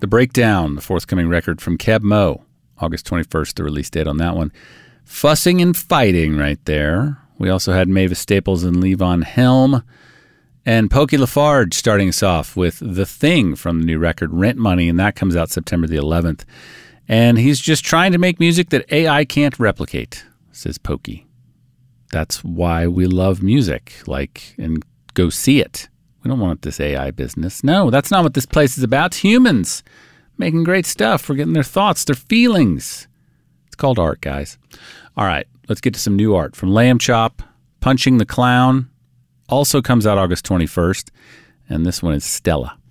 The Breakdown, the forthcoming record from Keb Mo. August 21st, the release date on that one. Fussing and Fighting right there. We also had Mavis Staples and Levon Helm. And Pokey Lafarge starting us off with The Thing from the new record, Rent Money, and that comes out September the 11th. And he's just trying to make music that AI can't replicate, says Pokey. That's why we love music, and go see it. We don't want this AI business. No, that's not what this place is about. It's humans making great stuff. We're getting their thoughts, their feelings. It's called art, guys. All right, let's get to some new art from Lamb Chop. Punching the Clown also comes out August 21st, and this one is Stella.